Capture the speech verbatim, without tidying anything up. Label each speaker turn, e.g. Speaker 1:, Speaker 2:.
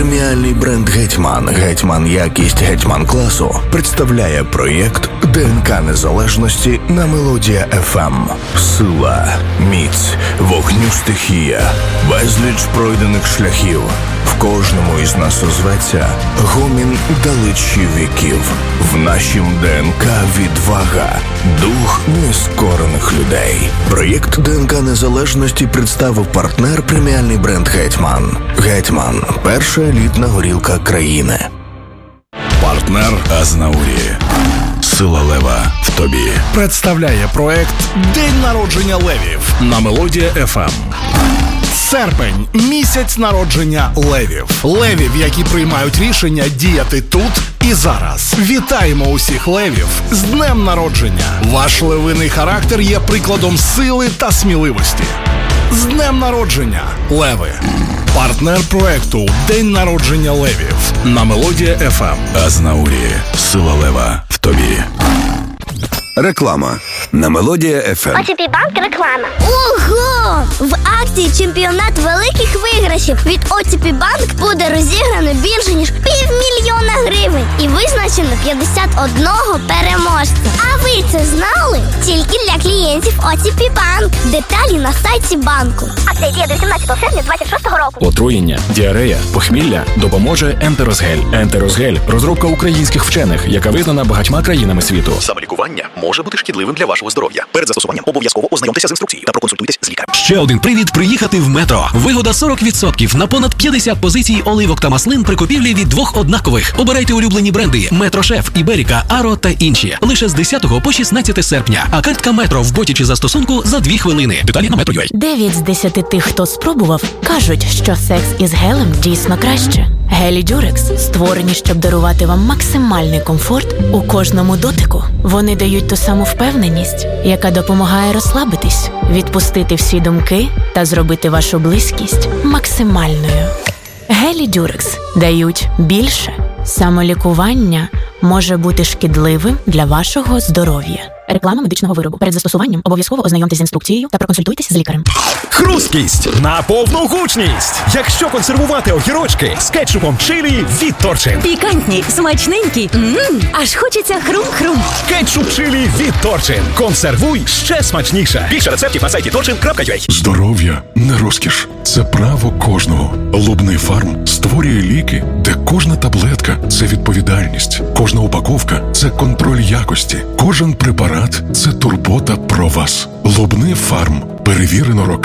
Speaker 1: Преміальний бренд «Гетьман», «Гетьман якість», «Гетьман класу» представляє проєкт ДНК Незалежності на Мелодія еф ем. Сила, міць, вогню стихія, безліч пройдених шляхів. В кожному із нас озветься гомін далечі віків. В нашім ДНК відвага, дух нескорених людей. Проєкт ДНК Незалежності представив партнер преміальний бренд «Гетьман». «Гетьман» – перша елітна горілка країни.
Speaker 2: Партнер Азнаурі. Сила лева в тобі.
Speaker 3: Представляє проект «День народження левів» на Мелодія еф ем. Серпень – місяць народження левів. Левів, які приймають рішення діяти тут і зараз. Вітаємо усіх левів з днем народження. Ваш левиний характер є прикладом сили та сміливості. З днем народження, леви! Партнер проекту «День народження левів» на Мелодія еф ем.
Speaker 2: Азнаурі. Сила лева в тобі. Реклама на Мелодія еф ем.
Speaker 4: о те пі Банк реклама. Ого! В акції «Чемпіонат великих виграшів» від о те пі Банк буде розіграно більше, ніж півмільйона гривень і визначено п'ятдесят одного переможця. А ви це знали? Тільки для клієнтів о те пі Банк. Деталі на сайті банку. Акція діє до сімнадцятого серпня двадцять шостого року.
Speaker 5: Отруєння, діарея, похмілля допоможе Ентерозгель. Ентерозгель – розробка українських вчених, яка визнана багатьма країнами світу.
Speaker 6: Самолікування може бути шкідливим для вашого здоров'я. Перед застосуванням обов'язково ознайомтеся з інструкцією та проконсультуйтесь з лікарем.
Speaker 7: Ще один привід приїхати в Метро. Вигода сорок відсотків на понад п'ятдесят позицій оливок та маслин при купівлі від двох однакових. Обирайте улюблені бренди: Метро Шеф, Іберіка, Аро та інші. Лише з десятого по шістнадцяте серпня. А картка Метро в боті чи застосунку за дві хвилини. Деталі на Метро.ua.
Speaker 8: Дев'ять з десяти тих, хто спробував, кажуть, що секс із гелем дійсно краще. Гелі Дюрекс створені, щоб дарувати вам максимальний комфорт у кожному дотику. Вони дають ту саму впевненість, яка допомагає розслабитись, відпустити всі думки та зробити вашу близькість максимальною. Гелі Дюрекс дають більше. Самолікування може бути шкідливим для вашого здоров'я. Реклама медичного виробу. Перед застосуванням обов'язково ознайомтесь з інструкцією та проконсультуйтесь з лікарем.
Speaker 9: Хрусткість на повну гучність. Якщо консервувати огірочки з кетчупом чилі від Торчин.
Speaker 10: Пікантні, смачненькі, ммм, аж хочеться хрум-хрум.
Speaker 9: Кетчуп чилі від Торчин. Консервуй ще смачніше. Більше рецептів на сайті торчин крапка ю а.
Speaker 11: Здоров'я не розкіш. Це право кожного. Лубний фарм створює ліки, де кожна таблетка – це відповідальність. Кожна упаковка – це контроль якості. Кожен препарат – це турбота про вас. Лубний фарм. Перевірено роками.